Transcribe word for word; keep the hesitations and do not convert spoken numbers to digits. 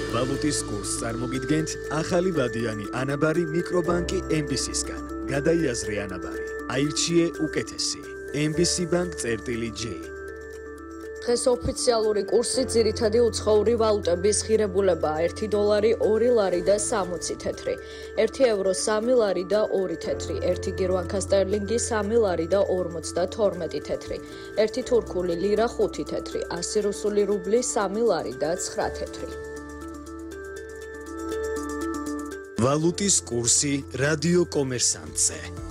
ვალუტის კურსს წარმოგიდგენთ ახალი ვადიანი ანაბარი მიკრობანკი ემ ბი სისგან. გადაიაზრე ანაბარი. აირჩიე უკეთესი. ემ ბი სი ბანკ წერტილი ჯი. დღეს ოფიციალური კურსი ძირითადი უცხოური ვალუტების ღირებულებაა ერთი დოლარი ორი ლარი და სამოცი თეთრი, ერთი ევრო სამი ლარი და ორი თეთრი, ერთი გირვანქა სტერლინგი სამი ლარი და ორმოცდათორმეტი თეთრი, ერთი თურქული ლირა ხუთი თეთრი, ასი რუსული რუბლი სამი ლარი და ცხრა თეთრი. ვალუტის კურსი რადიო კომერსანტზე.